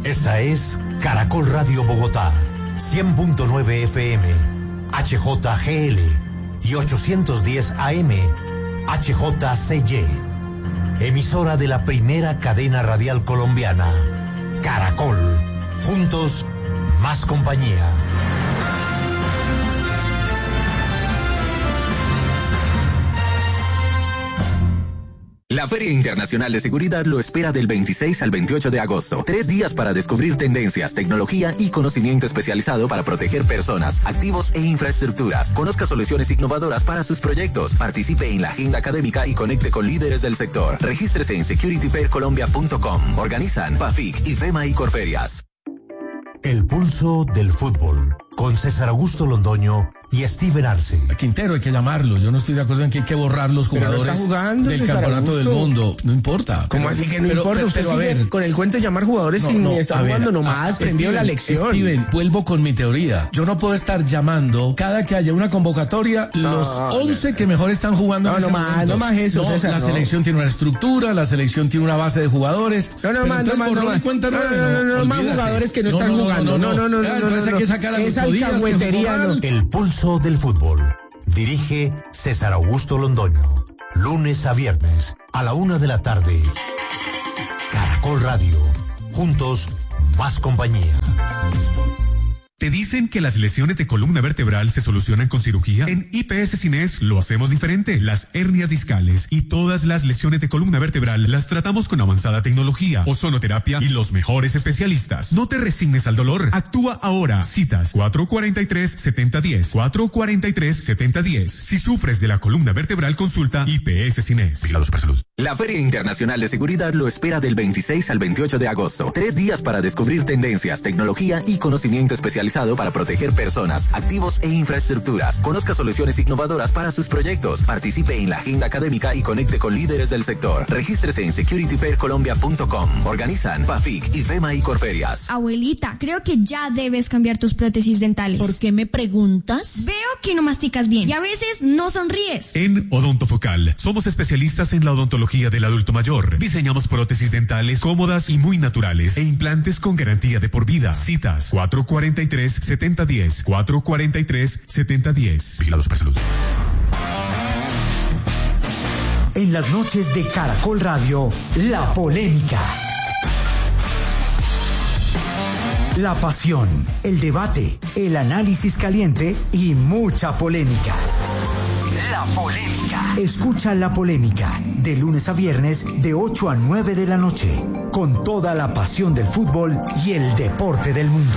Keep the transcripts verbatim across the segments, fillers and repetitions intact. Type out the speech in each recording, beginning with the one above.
Esta es Caracol Radio Bogotá, cien punto nueve F M, H J G L y ochocientos diez A M, H J C Y. Emisora de la primera cadena radial colombiana, Caracol. Juntos, más compañía. La Feria Internacional de Seguridad lo espera del veintiséis al veintiocho de agosto. Tres días para descubrir tendencias, tecnología y conocimiento especializado para proteger personas, activos e infraestructuras. Conozca soluciones innovadoras para sus proyectos. Participe en la agenda académica y conecte con líderes del sector. Regístrese en security fair colombia punto com. Organizan PAFIC, IFEMA y Corferias. El pulso del fútbol, con César Augusto Londoño y Steven Arce. A Quintero hay que llamarlo. Yo no estoy de acuerdo en que hay que borrar los jugadores jugando, del campeonato del mundo. No importa. ¿Cómo pero, así que no pero, importa? Pero, Usted pero, a sigue ver, con el cuento de llamar jugadores no, y no, ni está a ver, jugando a, nomás, aprendió la lección. Steven, vuelvo con mi teoría. Yo no puedo estar llamando cada que haya una convocatoria no, los once no, que mejor están jugando. No, en no ese más, momento. no más eso. No, César, la no. selección tiene una estructura, la selección tiene una base de jugadores. No, no más, no más, no más. Cuenta no, no, no, no, no más jugadores que no, no están no, jugando. No, no, no, no. Entonces hay que sacar a esa alcahuetería, no. El pulso del fútbol. Dirige César Augusto Londoño. Lunes a viernes a la una de la tarde. Caracol Radio. Juntos, más compañía. ¿Te dicen que las lesiones de columna vertebral se solucionan con cirugía? En I P S Cines lo hacemos diferente. Las hernias discales y todas las lesiones de columna vertebral las tratamos con avanzada tecnología, ozonoterapia y los mejores especialistas. No te resignes al dolor. Actúa ahora. Citas cuatro cuatro tres, siete cero uno cero. cuatro cuatro tres, siete cero uno cero. Si sufres de la columna vertebral, consulta I P S Cines. Vigilados por salud. La Feria Internacional de Seguridad lo espera del veintiséis al veintiocho de agosto. Tres días para descubrir tendencias, tecnología y conocimiento especializado para proteger personas, activos e infraestructuras. Conozca soluciones innovadoras para sus proyectos. Participe en la agenda académica y conecte con líderes del sector. Regístrese en security fair colombia punto com. Organizan PAFIC, IFEMA y Corferias. Abuelita, creo que ya debes cambiar tus prótesis dentales. ¿Por qué me preguntas? Veo que no masticas bien y a veces no sonríes. En Odontofocal somos especialistas en la odontología del adulto mayor. Diseñamos prótesis dentales cómodas y muy naturales e implantes con garantía de por vida. Citas cuatro cuatro tres, siete cero uno cero. cuatro cuatro tres, siete cero uno cero. Vigilados por salud. En las noches de Caracol Radio, la polémica. La pasión, el debate, el análisis caliente y mucha polémica. La polémica. Escucha La Polémica de lunes a viernes de ocho a nueve de la noche, con toda la pasión del fútbol y el deporte del mundo.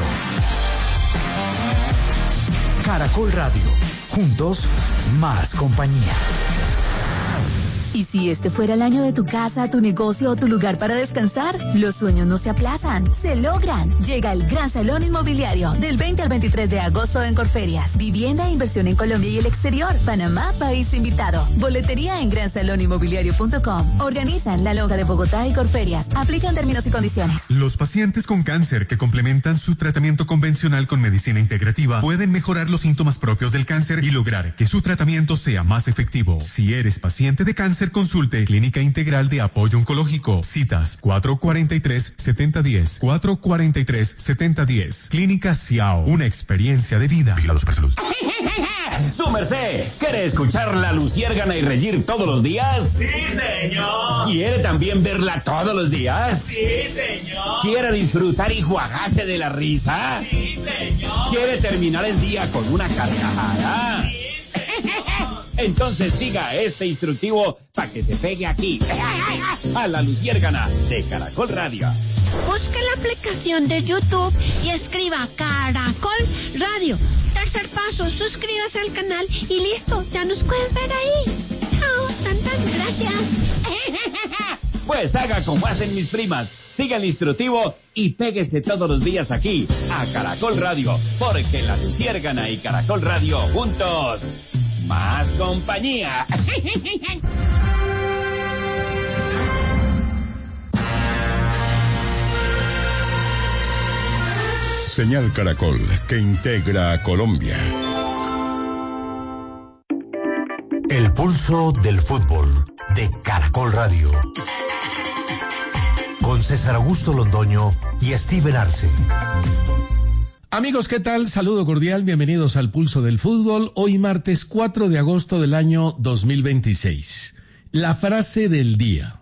Caracol Radio. Juntos, más compañía. ¿Y si este fuera el año de tu casa, tu negocio o tu lugar para descansar? Los sueños no se aplazan, se logran. Llega el Gran Salón Inmobiliario del veinte al veintitrés de agosto en Corferias. Vivienda e inversión en Colombia y el exterior. Panamá, país invitado. Boletería en gran salón inmobiliario punto com. Organizan La Lonja de Bogotá y Corferias. Aplican términos y condiciones. Los pacientes con cáncer que complementan su tratamiento convencional con medicina integrativa pueden mejorar los síntomas propios del cáncer y lograr que su tratamiento sea más efectivo. Si eres paciente de cáncer, consulte Clínica Integral de Apoyo Oncológico. Citas cuatro cuatro tres, siete cero uno cero. cuatro cuatro tres, siete cero uno cero. Clínica Ciao. Una experiencia de vida. Vigilados por salud. Su merced, ¿quiere escuchar la Luciérgana y reír todos los días? Sí, señor. ¿Quiere también verla todos los días? Sí, señor. ¿Quiere disfrutar y juagarse de la risa? Sí, señor. ¿Quiere terminar el día con una carcajada? Sí, señor. Entonces siga este instructivo para que se pegue aquí, a la Luciérgana de Caracol Radio. Busque la aplicación de YouTube y escriba Caracol Radio. Tercer paso, suscríbase al canal y listo, ya nos puedes ver ahí. Chao, tan tan, gracias. Pues haga como hacen mis primas, siga el instructivo y péguese todos los días aquí, a Caracol Radio, porque la Luciérgana y Caracol Radio juntos, más compañía. Señal Caracol, que integra a Colombia. El pulso del fútbol de Caracol Radio. con César Augusto Londoño y Steven Arce. Amigos, ¿qué tal? Saludo cordial, bienvenidos al Pulso del Fútbol. Hoy martes cuatro de agosto del año dos mil veintiséis. La frase del día.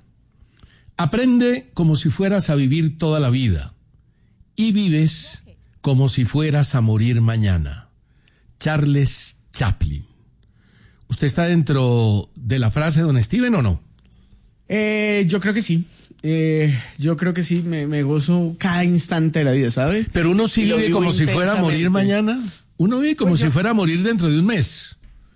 Aprende como si fueras a vivir toda la vida y vives como si fueras a morir mañana. Charles Chaplin. ¿Usted está dentro de la frase, don Steven, o no? Eh, yo creo que sí. Eh, yo creo que sí, me, me gozo cada instante de la vida, ¿sabe? Pero uno sí vive como si fuera a morir mañana. Uno vive como pues si yo... fuera a morir dentro de un mes.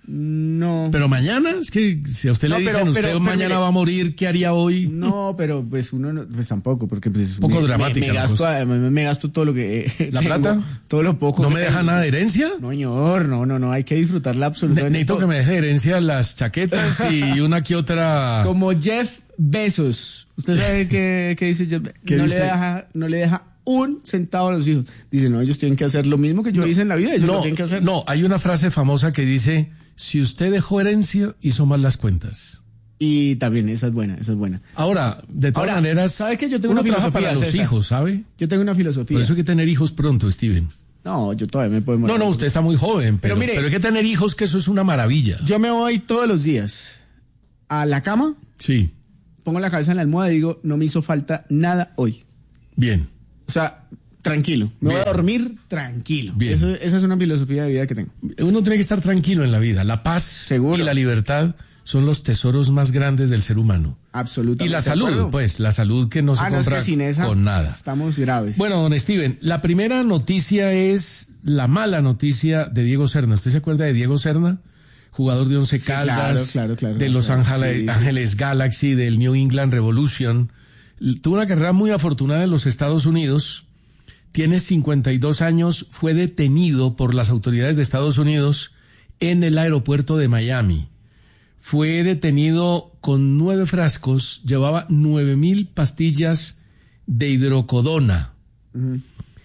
No. Pero mañana, es que si a usted no, le dicen, pero, usted pero, mañana pero, va a morir, ¿qué haría hoy? No, pero pues uno, no, pues tampoco, porque pues... Un poco me, dramática. Me, me, gasto, me, me gasto todo lo que... Eh, ¿La tengo, plata? Todo lo poco. ¿No que me deja tengo. nada de herencia? No, señor, no, no, no, hay que disfrutarla absolutamente. Ne necesito todo. Que me deje herencia las chaquetas y una que otra... Como Jeff Bezos. ¿Usted sabe qué, qué dice Jeff Bezos? ¿Qué no, dice? Le deja, no le deja un centavo a los hijos. Dice, no, ellos tienen que hacer lo mismo que yo no, hice en la vida, ellos no, lo tienen que hacer. No, hay una frase famosa que dice, si usted dejó herencia, hizo mal las cuentas. Y también, esa es buena, esa es buena. Ahora, de todas Ahora, maneras, ¿sabe que yo tengo uno una trabaja filosofía para los César? hijos, ¿sabe? Yo tengo una filosofía. Por eso hay que tener hijos pronto, Steven. No, yo todavía me puedo morir. No, no, usted está muy joven, pero, pero, mire, pero hay que tener hijos, que eso es una maravilla. Yo me voy todos los días a la cama. Sí. Pongo la cabeza en la almohada y digo, no me hizo falta nada hoy. Bien. O sea, tranquilo. Me Bien. voy a dormir tranquilo. Bien. Eso, esa es una filosofía de vida que tengo. Uno tiene que estar tranquilo en la vida. La paz Seguro. y la libertad son los tesoros más grandes del ser humano. Absolutamente. Y la salud, pues, la salud que no se ah, no, compra es que sin esa con nada. Estamos graves. Bueno, don Steven, la primera noticia es la mala noticia de Diego Serna. ¿Usted se acuerda de Diego Serna? Jugador de Once sí, Caldas, claro, claro, claro, de Los claro, Ángeles, sí, Ángeles sí. Galaxy, del New England Revolution. Tuvo una carrera muy afortunada en los Estados Unidos. Tiene cincuenta y dos años, fue detenido por las autoridades de Estados Unidos en el aeropuerto de Miami. Fue detenido con nueve frascos, llevaba nueve mil pastillas de hidrocodona. Uh-huh.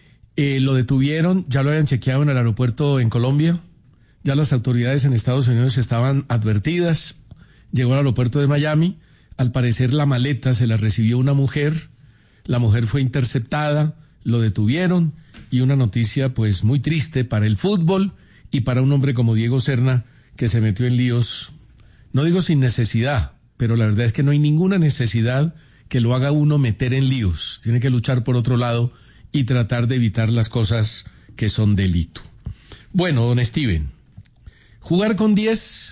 Eh, lo detuvieron, ya lo habían chequeado en el aeropuerto en Colombia, ya las autoridades en Estados Unidos estaban advertidas, llegó al aeropuerto de Miami, al parecer la maleta se la recibió una mujer, la mujer fue interceptada, lo detuvieron y una noticia pues muy triste para el fútbol y para un hombre como Diego Serna que se metió en líos. No digo sin necesidad, pero la verdad es que no hay ninguna necesidad que lo haga uno meter en líos. Tiene que luchar por otro lado y tratar de evitar las cosas que son delito. Bueno, don Steven, ¿jugar con diez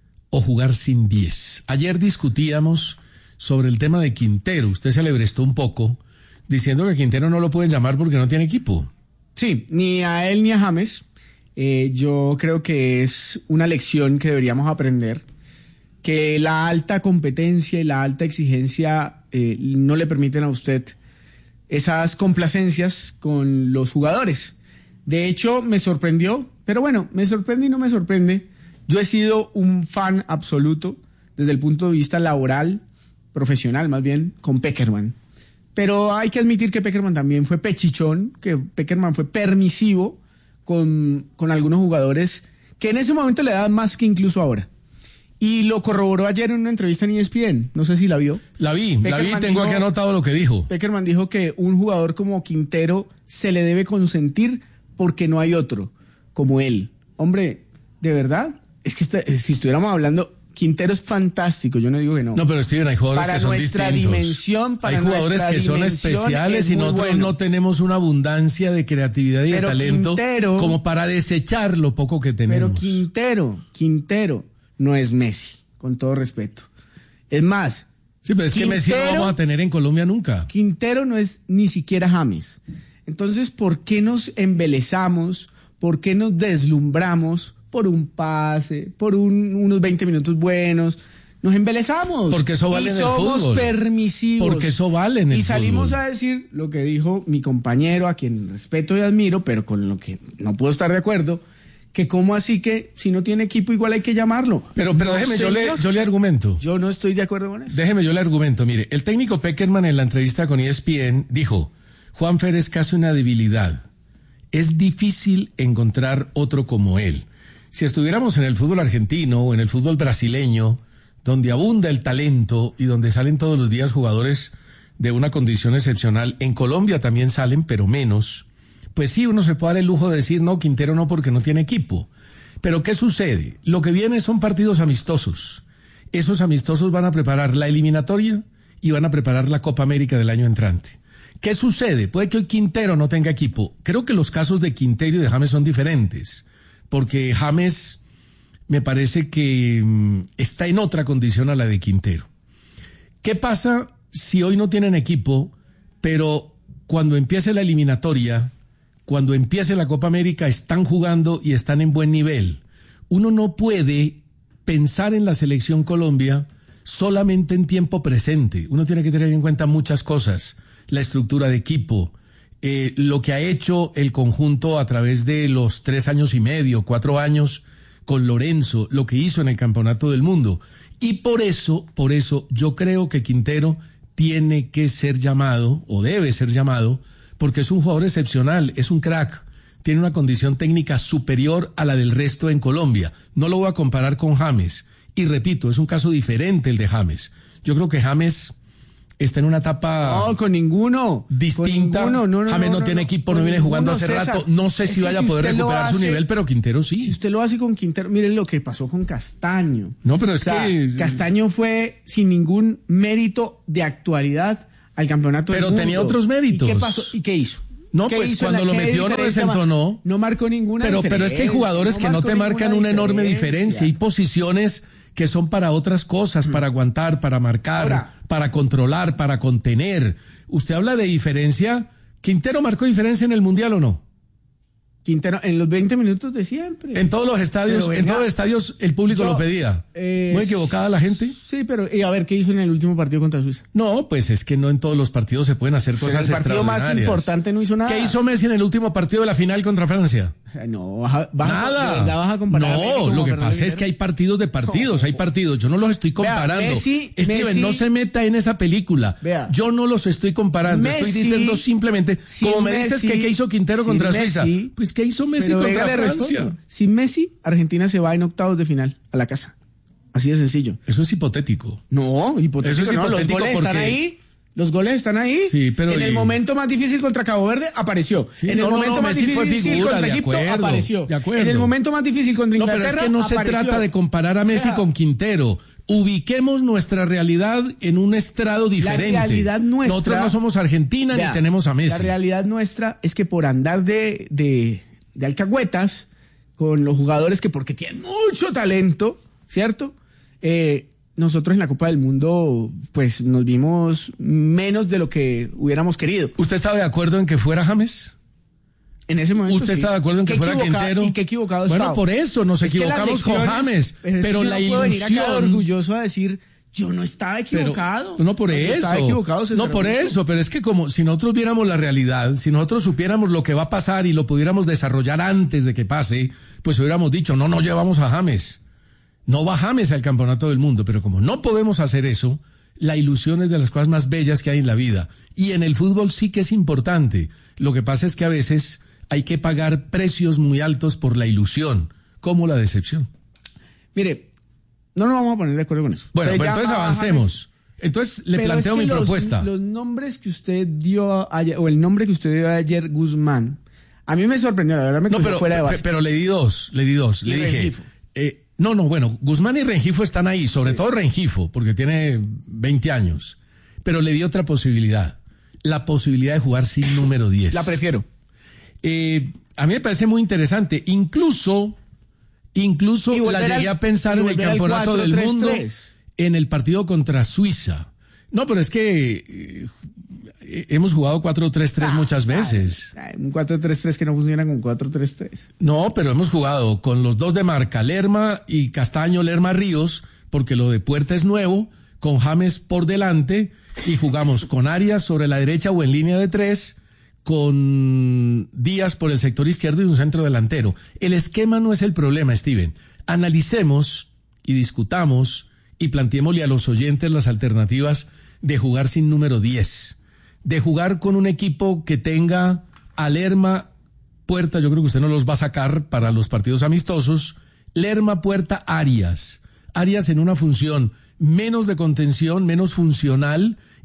o jugar sin diez? Ayer discutíamos sobre el tema de Quintero. Usted se alebrestó un poco diciendo que Quintero no lo pueden llamar porque no tiene equipo. Sí, ni a él ni a James. Eh, yo creo que es una lección que deberíamos aprender. Que la alta competencia y la alta exigencia eh, no le permiten a usted esas complacencias con los jugadores. De hecho, me sorprendió, pero bueno, me sorprende y no me sorprende. Yo he sido un fan absoluto desde el punto de vista laboral, profesional más bien, con Pekerman. Pero hay que admitir que Pekerman también fue pechichón, que Pekerman fue permisivo con, con algunos jugadores que en ese momento le daban más que incluso ahora. Y lo corroboró ayer en una entrevista en E S P N. No sé si la vio. La vi, Pekerman la vi, tengo dijo, aquí anotado lo que dijo. Pekerman dijo que un jugador como Quintero se le debe consentir porque no hay otro como él. Hombre, ¿de verdad? Es que está, si estuviéramos hablando, Quintero es fantástico, yo no digo que no. No, pero Steven, hay jugadores para que son nuestra distintos. Dimensión, para hay jugadores que son especiales y nosotros bueno. no tenemos una abundancia de creatividad y pero de talento Quintero, como para desechar lo poco que tenemos. Pero Quintero, Quintero no es Messi, con todo respeto. Es más, sí, pero es Quintero, que Messi no vamos a tener en Colombia nunca. Quintero no es ni siquiera James. Entonces, ¿por qué nos embelezamos? ¿Por qué nos deslumbramos por un pase, por un, unos veinte minutos buenos? Nos embelezamos. Porque eso vale y en el fútbol. Somos permisivos. Porque eso vale en el fútbol. Y salimos fútbol. a decir lo que dijo mi compañero, a quien respeto y admiro, pero con lo que no puedo estar de acuerdo, que cómo así que si no tiene equipo igual hay que llamarlo. Pero, pero no, déjeme, yo le, yo le argumento. Yo no estoy de acuerdo con eso. Déjeme, yo le argumento. Mire, el técnico Pekerman en la entrevista con E S P N dijo, Juanfer es casi una debilidad. Es difícil encontrar otro como él. Si estuviéramos en el fútbol argentino o en el fútbol brasileño, donde abunda el talento y donde salen todos los días jugadores de una condición excepcional. En Colombia también salen, pero menos. Pues sí, uno se puede dar el lujo de decir, no, Quintero no, porque no tiene equipo. Pero ¿qué sucede? Lo que viene son partidos amistosos. Esos amistosos van a preparar la eliminatoria y van a preparar la Copa América del año entrante. ¿Qué sucede? Puede que hoy Quintero no tenga equipo. Creo que los casos de Quintero y de James son diferentes, porque James me parece que mmm, está en otra condición a la de Quintero. ¿Qué pasa si hoy no tienen equipo, pero cuando empiece la eliminatoria, cuando empiece la Copa América, están jugando y están en buen nivel? Uno no puede pensar en la selección Colombia solamente en tiempo presente. Uno tiene que tener en cuenta muchas cosas. La estructura de equipo, eh, lo que ha hecho el conjunto a través de los tres años y medio, cuatro años con Lorenzo, lo que hizo en el Campeonato del Mundo. Y por eso, por eso yo creo que Quintero tiene que ser llamado, o debe ser llamado, porque es un jugador excepcional, es un crack, tiene una condición técnica superior a la del resto en Colombia. No lo voy a comparar con James. Y repito, es un caso diferente el de James. Yo creo que James está en una etapa... No, con ninguno. Distinta. Con ninguno. No, no, James no, no, no tiene no, equipo, no viene jugando hace César. rato. No sé Es si vaya si a poder recuperar hace, su nivel, pero Quintero sí. Si usted lo hace con Quintero, miren lo que pasó con Castaño. No, pero es o sea, que... Castaño fue sin ningún mérito de actualidad al campeonato pero del mundo. Pero tenía otros méritos. ¿Y qué pasó? ¿Y qué hizo? No, pues cuando lo metió no desentonó. No marcó ninguna pero, diferencia. Pero es que hay jugadores no que no te marcan una enorme diferencia. Hay posiciones que son para otras cosas, mm. para aguantar, para marcar, Ahora, para controlar, para contener. Usted habla de diferencia. ¿Quintero marcó diferencia en el Mundial o no? Quintero, en los veinte minutos de siempre. En todos los estadios, pero, venga, en todos los estadios el público yo, lo pedía. Eh, ¿Muy equivocada la gente? Sí, pero y a ver, ¿qué hizo en el último partido contra Suiza? No, pues es que no en todos los partidos se pueden hacer pues cosas extraordinarias. En el partido más importante no hizo nada. ¿Qué hizo Messi en el último partido de la final contra Francia? No, baja, baja, nada. ¿de vas a comparar no, a Messi lo que Fernando pasa Guillermo? es que hay partidos de partidos, no. hay partidos. Yo no los estoy comparando. Vea, Messi, Steven, Messi, no se meta en esa película. Vea, Yo no los estoy comparando. Messi, estoy diciendo simplemente, como me Messi, dices que qué hizo Quintero contra Messi, Suiza. Pues qué hizo Messi pero contra Francia. Respondo. Sin Messi, Argentina se va en octavos de final a la casa. Así de sencillo. Eso es hipotético. No, hipotético. Eso es no, hipotético los goles porque... están ahí. Los goles están ahí. Sí, pero en y... el momento más difícil contra Cabo Verde apareció. Sí, en el no, momento no, no, más Messi difícil figura, contra Egipto acuerdo, apareció. De acuerdo. En el momento más difícil contra Inglaterra No, pero es que no apareció. se trata de comparar a Messi o sea, con Quintero. Ubiquemos nuestra realidad en un estrado diferente. La realidad nuestra. Nosotros no somos Argentina vea, ni tenemos a Messi. La realidad nuestra es que por andar de, de, de alcahuetas con los jugadores que porque tienen mucho talento, ¿cierto? Eh, nosotros en la Copa del Mundo, pues nos vimos menos de lo que hubiéramos querido. ¿Usted estaba de acuerdo en que fuera James? En ese momento ¿Usted sí. está de acuerdo en que fuera Quintero? ¿Y qué equivocado Bueno, estaba? por eso nos es equivocamos con James. Pero, es pero que la yo no ilusión. Puedo venir acá orgulloso a decir, yo no estaba equivocado. Pero, no por yo eso. Estaba equivocado, César no por Augusto. eso, pero es que como si nosotros viéramos la realidad, si nosotros supiéramos lo que va a pasar y lo pudiéramos desarrollar antes de que pase, pues hubiéramos dicho, no, no llevamos a James. No va James al Campeonato del Mundo, pero como no podemos hacer eso, la ilusión es de las cosas más bellas que hay en la vida. Y en el fútbol sí que es importante. Lo que pasa es que a veces hay que pagar precios muy altos por la ilusión, como la decepción. Mire, no nos vamos a poner de acuerdo con eso. Bueno, pues entonces avancemos. Entonces le pero planteo es que mi los, propuesta. Los nombres que usted dio ayer, o el nombre que usted dio ayer, Guzmán, a mí me sorprendió, la verdad me no, cogió pero, fuera de base. Pero le di dos, le di dos. Y le dije... Rengifo. Eh, No, no, bueno, Guzmán y Rengifo están ahí, sobre sí. todo Rengifo, porque tiene veinte años. Pero le di otra posibilidad, la posibilidad de jugar sin número diez. La prefiero. Eh, a mí me parece muy interesante, incluso, incluso la llegué al, a pensar en el Campeonato cuatro, del tres, Mundo, tres. En el partido contra Suiza. No, pero es que eh, hemos jugado cuatro tres tres ah, muchas veces. Ah, un cuatro tres tres que no funciona con cuatro tres tres. No, pero hemos jugado con los dos de marca, Lerma y Castaño, Lerma Ríos, porque lo de Puerta es nuevo, con James por delante, y jugamos con Arias sobre la derecha o en línea de tres, con Díaz por el sector izquierdo y un centro delantero. El esquema no es el problema, Steven. Analicemos y discutamos y planteémosle a los oyentes las alternativas de jugar sin número diez. De jugar con un equipo que tenga a Lerma, Puerta, yo creo que usted no los va a sacar para los partidos amistosos, Lerma, Puerta, Arias. Arias en una función menos de contención, menos funcional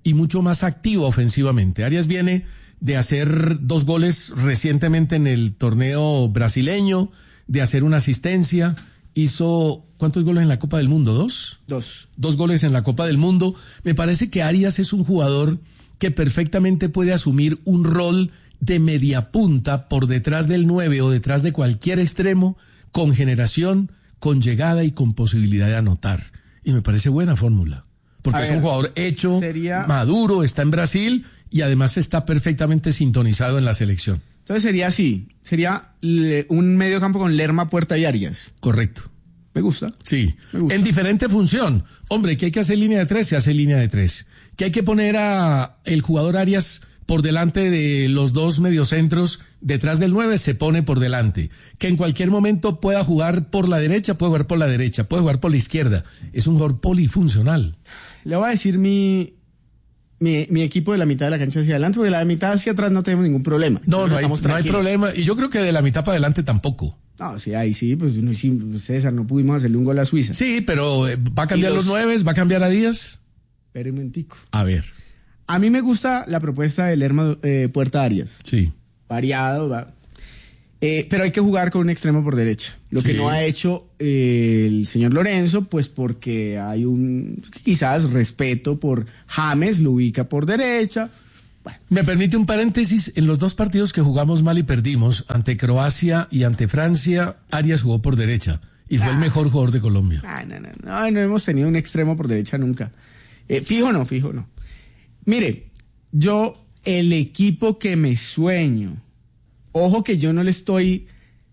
y mucho más activo ofensivamente. Arias viene de hacer dos goles recientemente en el torneo brasileño, de hacer una asistencia, hizo ¿cuántos goles en la Copa del Mundo? ¿Dos? Dos. Dos goles en la Copa del Mundo. Me parece que Arias es un jugador que perfectamente puede asumir un rol de media punta por detrás del nueve o detrás de cualquier extremo, con generación, con llegada y con posibilidad de anotar. Y me parece buena fórmula, porque A es ver, un jugador hecho, sería... maduro, está en Brasil y además está perfectamente sintonizado en la selección. Entonces sería así, sería le, un medio campo con Lerma, Puerta y Arias. Correcto. Me gusta. Sí, Me gusta. en diferente función. Hombre, que hay que hacer línea de tres, se hace línea de tres. Que hay que poner a el jugador Arias por delante de los dos mediocentros, detrás del nueve, se pone por delante. Que en cualquier momento pueda jugar por la derecha, puede jugar por la derecha, puede jugar por la izquierda. Es un jugador polifuncional. Le voy a decir mi, mi, mi equipo de la mitad de la cancha hacia adelante, porque de la mitad hacia atrás no tenemos ningún problema. No, no hay, Estamos no hay tranquilos. problema. Y yo creo que de la mitad para adelante tampoco. No, sí, ahí sí, pues no, sí, César, no pudimos hacerle un gol a Suiza. Sí, pero eh, ¿va a cambiar Y los, los- nueves? ¿Va a cambiar a Díaz? Espera un momentico. A ver, A mí me gusta la propuesta de Lerma, eh, Puerta Arias. sí. Variado, va. Eh, pero hay que jugar con un extremo por derecha. Lo Sí. que no ha hecho eh, el señor Lorenzo, pues porque hay un quizás respeto por James, lo ubica por derecha. Bueno, Me permite un paréntesis. En los dos partidos que jugamos mal y perdimos, ante Croacia y ante Francia, Arias jugó por derecha y fue el mejor jugador de Colombia. ah, no, no, no, no hemos tenido un extremo por derecha nunca. Eh, fijo no, fijo no. Mire, yo, el equipo que me sueño, ojo que yo no le estoy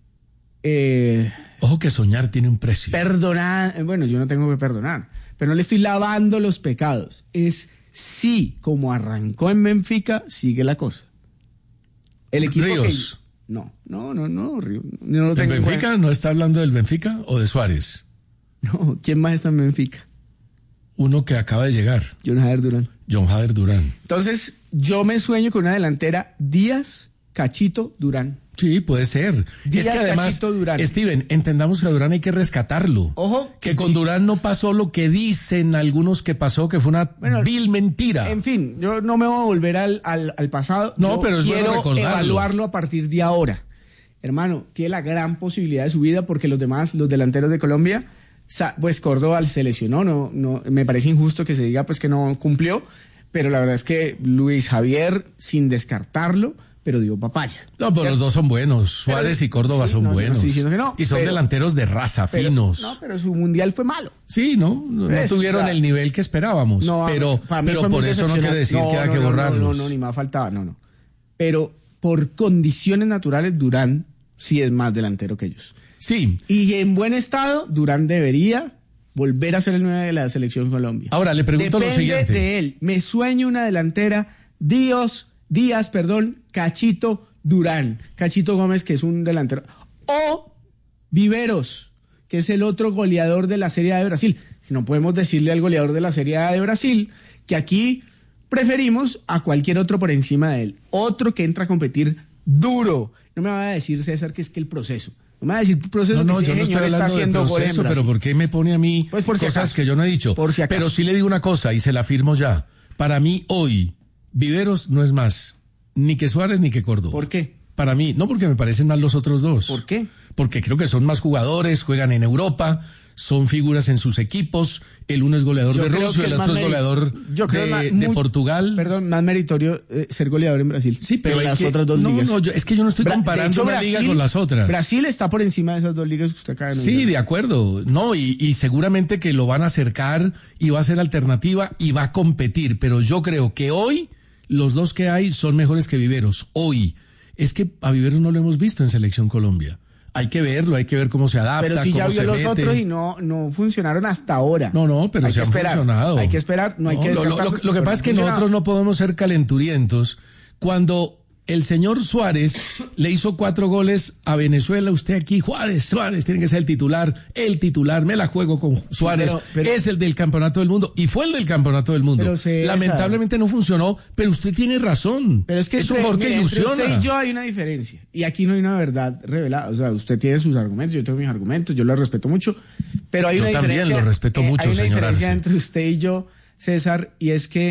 eh, Ojo que soñar tiene un precio. perdonando, bueno, yo no tengo que perdonar, pero no le estoy lavando los pecados. Es sí, como arrancó en Benfica, sigue la cosa. El equipo Ríos. que... No, no, no, no, Ríos. No lo ¿El tengo en Benfica? cuenta. ¿No está hablando del Benfica o de Suárez? No, ¿quién más está en Benfica? Uno que acaba de llegar, John Jader Durán. John Hader Durán. Entonces, yo me sueño con una delantera Díaz, Cachito, Durán. Sí, puede ser. Díaz, es que además, Cachito, Durán. Steven, entendamos que a Durán hay que rescatarlo. Ojo, que que con sí. Durán no pasó lo que dicen algunos que pasó, que fue una Bueno, vil mentira. En fin, yo no me voy a volver al, al, al pasado. No, Yo pero es bueno quiero recordarlo. evaluarlo a partir de ahora. Hermano, tiene la gran posibilidad de su vida porque los demás, los delanteros de Colombia, sa- pues Córdoba se lesionó, no, no, me parece injusto que se diga pues que no cumplió, pero la verdad es que Luis Javier, sin descartarlo, pero dio papaya. No, pero ¿Cierto? los dos son buenos. Suárez Pero- y Córdoba sí, son no, yo no buenos. estoy diciendo que no, y son pero- delanteros de raza, Pero- finos. No, pero su mundial fue malo. Sí, no, no, no Pues, tuvieron o sea, el nivel que esperábamos. No, pero para mí pero fue por muy eso no quiere decir decepcionante. que hay No, que no, no, borrarlos. No, no, ni más faltaba, no, no. Pero por condiciones naturales, Durán sí es más delantero que ellos. Sí. Y en buen estado, Durán debería volver a ser el nueve de la selección Colombia. Ahora, le pregunto Depende lo siguiente. de él. Me sueño una delantera, Dios, Díaz, perdón, Cachito, Durán. Cachito Gómez, que es un delantero. O Viveros, que es el otro goleador de la Serie A de Brasil. No podemos decirle al goleador de la Serie A de Brasil que aquí preferimos a cualquier otro por encima de él. Otro que entra a competir duro. No me va a decir, César, que es que el proceso. No me va a decir el proceso No, no, que yo ese no estoy señor está hablando de haciendo goles en proceso, pero Brasil. ¿por qué me pone a mí Pues por si cosas acaso. que yo no he dicho? Por si acaso. Pero sí le digo una cosa y se la afirmo ya. Para mí hoy, Viveros no es más ni que Suárez ni que Córdoba. ¿Por qué? Para mí, no porque me parecen mal los otros dos. ¿Por qué? Porque creo que son más jugadores, juegan en Europa, son figuras en sus equipos. El uno es goleador Yo de creo Rusia, que el es otro más es goleador meri- yo creo de, más- de mucho- Portugal. Perdón, más meritorio eh, ser goleador en Brasil. Sí, pero que en hay las que- otras dos no, ligas. no, yo- es que yo no estoy Bra- de comparando hecho, una liga con las otras. Brasil está por encima de esas dos ligas que usted acaba de Sí, mencionar. de acuerdo. No, y, y seguramente que lo van a acercar y va a ser alternativa y va a competir. Pero yo creo que hoy los dos que hay son mejores que Viveros. Hoy. Es que a Viveros no lo hemos visto en Selección Colombia. Hay que verlo, hay que ver cómo se adapta, Pero si cómo ya vio se los mete. otros y no, no funcionaron hasta ahora. No, no, pero hay se que han esperar, funcionado. Hay que esperar, no hay que lo, lo- descartarlos, lo que pero pasa es que han funcionado. nosotros no podemos ser calenturientos. Cuando el señor Suárez le hizo cuatro goles a Venezuela, usted aquí, Juárez, Suárez, tiene que ser el titular, el titular, me la juego con Suárez, pero- pero- es el del campeonato del mundo, y fue el del campeonato del mundo. Pero, César, lamentablemente no funcionó, pero usted tiene razón. Pero es que es un entre- jugador que mire, entre ilusiona. usted y yo hay una diferencia. Y aquí no hay una verdad revelada. O sea, usted tiene sus argumentos, yo tengo mis argumentos, yo los respeto mucho. Pero hay Yo una también diferencia. los respeto eh, mucho, Hay una señor diferencia Arce. entre usted y yo, César, y es que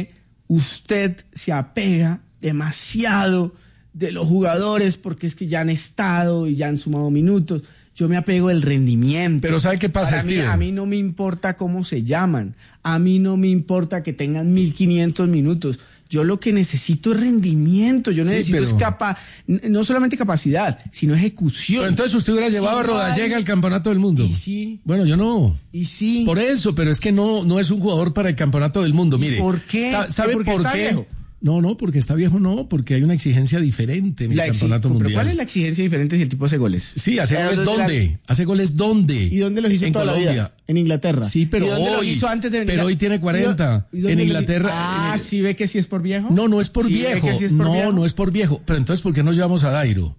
usted se apega demasiado de los jugadores porque es que ya han estado y ya han sumado minutos. Yo me apego del rendimiento. Pero ¿sabe qué pasa, Para mí, Steven? a mí no me importa cómo se llaman. A mí no me importa que tengan mil quinientos minutos. Yo lo que necesito es rendimiento. Yo Sí, necesito pero- es capa no solamente capacidad, sino ejecución. Pero entonces usted hubiera llevado Sí, a Rodallega vale. al campeonato del mundo. Y sí. Bueno, yo no. Y sí. Por eso, pero es que no, no es un jugador para el campeonato del mundo. Mire. ¿Por qué? sa- ¿Sabe ¿Porque por está qué? viejo? No, no, porque está viejo, no, porque hay una exigencia diferente en el La exi- campeonato pero mundial. ¿cuál es la exigencia diferente si el tipo hace goles? Sí, hace Eh, goles ¿dónde dónde? la- ¿Hace goles dónde? ¿Y dónde los hizo en toda la Colombia. vida? En Inglaterra. Sí, pero ¿Y dónde los hoy, hizo antes de venir pero a- hoy tiene cuarenta. ¿Y dónde En los- Inglaterra. Ah, en- ¿sí ve que sí es por viejo? No, no es por ¿Sí ve viejo. que sí es por no, viejo? no es por viejo. Pero entonces, ¿por qué no llevamos a Dairo?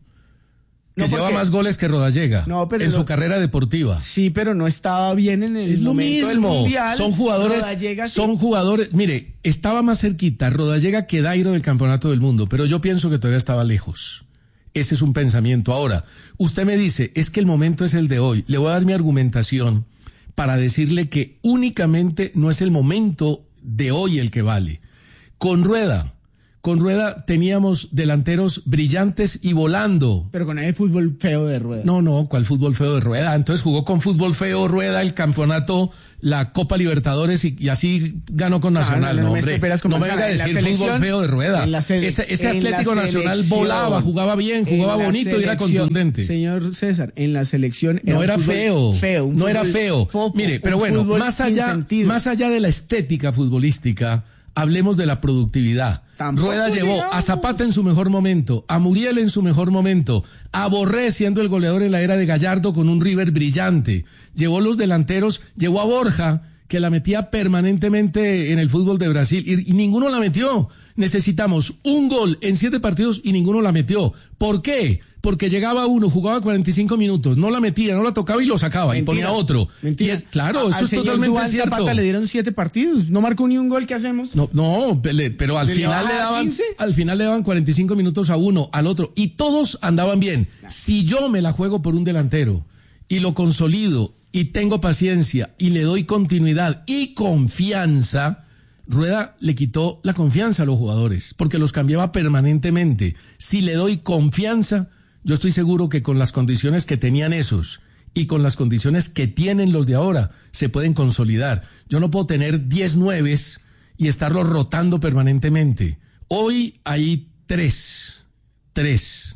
Que No, lleva porque- más goles que Rodallega No, pero en lo- su carrera deportiva. Sí, pero no estaba bien en el Es lo momento del mismo. mundial. Son jugadores, Rodallega sí. son jugadores. Mire, estaba más cerquita Rodallega que Dairo del campeonato del mundo, pero yo pienso que todavía estaba lejos. Ese es un pensamiento. Ahora, usted me dice, es que el momento es el de hoy. Le voy a dar mi argumentación para decirle que únicamente no es el momento de hoy el que vale. Con Rueda, con Rueda teníamos delanteros brillantes y volando. Pero con ese fútbol feo de Rueda. No, no, ¿cuál fútbol feo de Rueda? Entonces jugó con fútbol feo Rueda el campeonato, la Copa Libertadores y, y así ganó con Nacional. no, No, no me hombre, estroperas con no me Manzana. venga a En la decir fútbol selección- feo de Rueda. en la sele- Ese, ese en la Atlético Nacional selección- volaba, jugaba bien, jugaba en la bonito y era selección, contundente. Señor César, en la selección No un era fútbol feo, feo un no era fútbol feo. fofo, Mire, pero un bueno, fútbol más sin allá, sentido. más allá de la estética futbolística, hablemos de la productividad. Tampoco Rueda llevó llegamos. a Zapata en su mejor momento, a Muriel en su mejor momento, a Borré siendo el goleador en la era de Gallardo con un River brillante. Llevó los delanteros, llevó a Borja, que la metía permanentemente en el fútbol de Brasil, y, y ninguno la metió. Necesitamos un gol en siete partidos y ninguno la metió. ¿Por qué? Porque llegaba uno, jugaba cuarenta y cinco minutos, no la metía, no la tocaba y lo sacaba y Mentira, ponía otro. Mentira. Y es- claro, A- eso al es señor totalmente Duván cierto. Zapata le dieron siete partidos, no marcó ni un gol. ¿Qué hacemos? No, no, le- pero al ¿Le final iba a le dar daban, quince? al final le daban cuarenta y cinco minutos a uno, al otro, y todos andaban bien. Si yo me la juego por un delantero y lo consolido y tengo paciencia y le doy continuidad y confianza, Rueda le quitó la confianza a los jugadores, porque los cambiaba permanentemente. Si le doy confianza, yo estoy seguro que con las condiciones que tenían esos y con las condiciones que tienen los de ahora, se pueden consolidar. Yo no puedo tener diez nueves y estarlos rotando permanentemente. Hoy hay tres, tres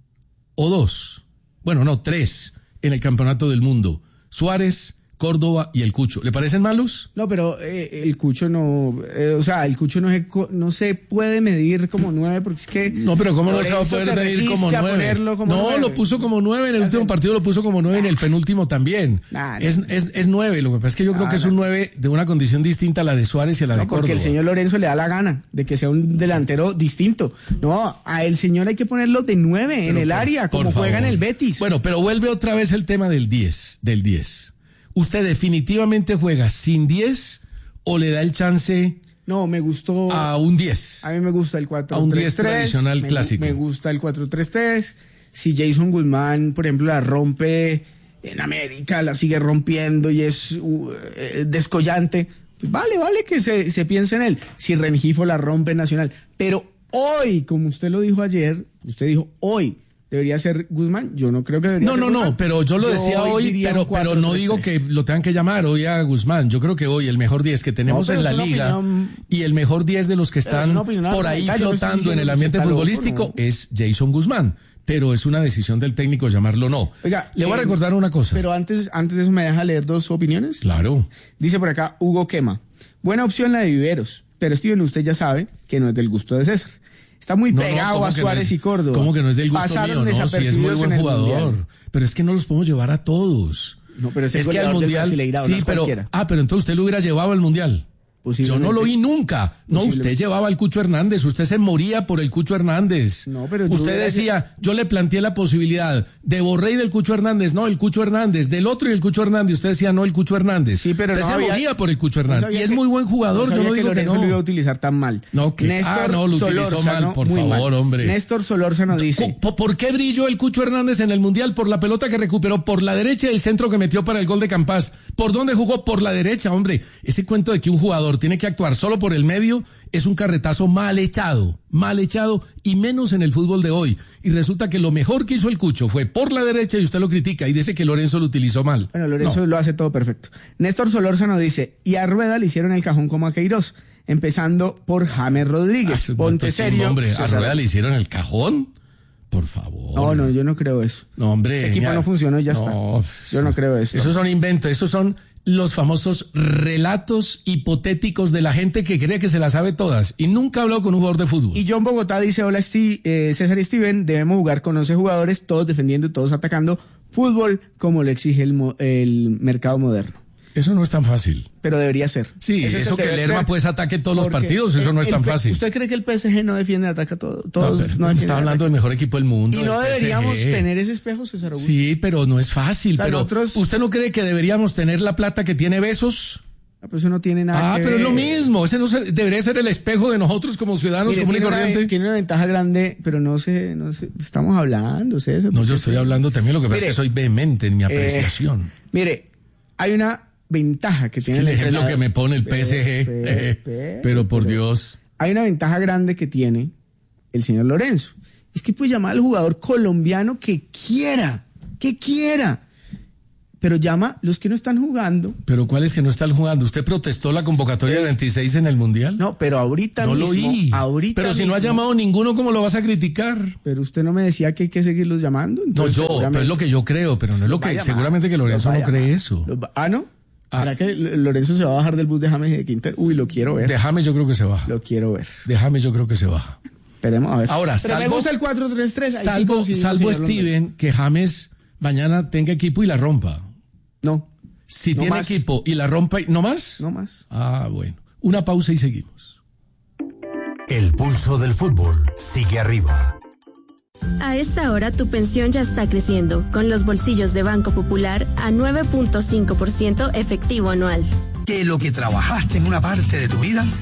o dos, bueno, no, tres en el campeonato del mundo. Suárez, Córdoba y el Cucho. ¿Le parecen malos? No, pero eh, el Cucho no, eh, o sea, el Cucho no se, co- no se puede medir como nueve porque es que... No, pero ¿cómo no se va a Lorenzo poder se medir como resiste a nueve? ponerlo como No, nueve. lo puso como nueve en el último partido, lo puso como nueve en el penúltimo también. Nah, nah. Es, es, es nueve, lo que pasa es que yo creo Nah, que es nah. un nueve de una condición distinta a la de Suárez y a la de No, porque Córdoba. el señor Lorenzo le da la gana de que sea un delantero distinto. No, a el señor hay que ponerlo de nueve en Pero el por- área, por como juega en favor. el Betis. Bueno, pero vuelve otra vez el tema del diez, del diez. ¿Usted definitivamente juega sin diez o le da el chance no, me gustó... a un diez? A mí me gusta el cuatro A un tres diez tres. tradicional me, clásico. Me gusta el cuatro tres tres. Si Jason Guzmán, por ejemplo, la rompe en América, la sigue rompiendo y es uh, eh, descollante, pues vale, vale que se, se piense en él. Si Rengifo la rompe en Nacional. Pero hoy, como usted lo dijo ayer, usted dijo hoy, debería ser Guzmán. Yo no creo que debería No, ser no, Guzmán. no, pero yo lo decía hoy, diría pero, un cuatro pero no tres digo tres. que lo tengan que llamar hoy a Guzmán. Yo creo que hoy el mejor diez que tenemos No, pero en la es una liga opinión- y el mejor diez de los que Pero es están una opinión por ahí argumental, yo no estoy flotando en diciendo el que ambiente está loco, futbolístico ¿no? es Jason Guzmán. Pero es una decisión del técnico llamarlo no. Oiga, Le voy a eh, recordar una cosa. Pero antes, antes de eso, ¿me deja leer dos opiniones? Claro. Dice por acá Hugo Quema. Buena opción la de Viveros, pero Steven, usted ya sabe que no es del gusto de César. Está muy No, no, pegado ¿cómo a que no Suárez es- y Córdoba. ¿Cómo que no es del gusto Pasaron mío? No, sí, es muy desapercibidos buen en el jugador. Mundial. Pero es que no los podemos llevar a todos. No, pero es el es que al goleador del mundial, Brasileirao, sí, no es pero cualquiera. ah, pero entonces usted lo hubiera llevado al mundial. Yo Posiblemente. no lo vi nunca. No, Posiblemente. usted llevaba al Cucho Hernández, usted se moría por el Cucho Hernández. No, pero yo usted hubiera- decía, yo le planteé la posibilidad de Borré y del Cucho Hernández, no, el Cucho Hernández, del otro y el Cucho Hernández, usted decía, no, el Cucho Hernández. Sí, pero usted no se había- moría por el Cucho No Hernández. sabía y es que- muy buen jugador, no yo sabía no que digo que Lorenzo no. lo iba a utilizar tan mal. No, que- Néstor ah, no, lo utilizó Solórzano, mal, por muy favor, mal. hombre. Néstor Solórzano dice... ¿Por, ¿Por qué brilló el Cucho Hernández en el Mundial? Por la pelota que recuperó, por la derecha y el centro que metió para el gol de Campas. ¿Por dónde jugó? Por la derecha, hombre. Ese cuento de que un jugador tiene que actuar solo por el medio es un carretazo mal echado, mal echado y menos en el fútbol de hoy. Y resulta que lo mejor que hizo el Cucho fue por la derecha y usted lo critica y dice que Lorenzo lo utilizó mal. Bueno, Lorenzo No. lo hace todo perfecto. Néstor Solórzano dice, y a Rueda le hicieron el cajón como a Queiroz, empezando por James Rodríguez. Ah, Ponte entonces, serio. hombre, a César. Rueda le hicieron el cajón. Por favor. No, no, yo no creo eso. No, hombre. Ese equipo ya- no funcionó y ya no, está. Yo no creo eso. Esos son inventos, esos son los famosos relatos hipotéticos de la gente que cree que se las sabe todas y nunca ha hablado con un jugador de fútbol. Y John Bogotá dice, hola Steve, eh, César y Steven, debemos jugar con once jugadores, todos defendiendo y todos atacando, fútbol como lo exige el, mo- el mercado moderno. Eso no es tan fácil. Pero debería ser. Sí, Ese es eso el que deber Lerma ser, pues ataque todos los porque partidos, eso el- no es el tan P- fácil. ¿Usted cree que el P S G no defiende, ataca todo? Todos No, pero no defienden, está hablando atacan. del mejor equipo del mundo. Y no del deberíamos P S G. tener ese espejo, César Augusto. Sí, pero no es fácil. O sea, Pero nosotros- ¿usted no cree que deberíamos tener la plata que tiene Besos? Ah, pero eso no tiene nada Ah, que pero es ver. lo mismo. Ese no se- debería ser el espejo de nosotros como ciudadanos Mire, comunes y tiene, una, corrientes. tiene una ventaja grande, pero no sé, no sé, estamos hablando, César. No, porque yo estoy sí. hablando también, lo que pasa Mire, es que soy vehemente en mi apreciación. Eh, mire, hay una ventaja que Es tiene que el ejemplo entrenador. que me pone el P S G, Pe- eh, pe- pero por pero- Dios. Hay una ventaja grande que tiene el señor Lorenzo. Es que puede llamar al jugador colombiano que quiera, que quiera. Pero llama los que no están jugando. Pero ¿cuál es que no están jugando? ¿Usted protestó la convocatoria Es- de veintiséis en el Mundial? No, pero ahorita No mismo. lo oí. Ahorita Pero si no ha mismo. llamado ninguno, ¿cómo lo vas a criticar? Pero usted no me decía que hay que seguirlos llamando. No, entonces yo, pero seguramente- es lo que yo creo, pero no es lo Los va a que, llamar, seguramente que Lorenzo los va a no cree llamar. eso. Los va- Ah, ¿no? Ah. ¿Será que L- Lorenzo se va a bajar del bus de James y de Quintero? Uy, lo quiero ver. Déjame, yo creo que se baja. Lo quiero ver. Déjame, yo creo que se baja. Esperemos a ver. Ahora, Pero me salvo- gusta el cuatro tres tres. ahí sí Salvo, coincidimos, salvo señor Londoño. Steven, que James mañana tenga equipo y la rompa. No, Si No tiene más. equipo y la rompa, y- ¿no más? no más. Ah, bueno. Una pausa y seguimos. El pulso del fútbol sigue arriba. A esta hora tu pensión ya está creciendo, con los bolsillos de Banco Popular a nueve punto cinco por ciento efectivo anual. Que lo que trabajaste en una parte de tu vida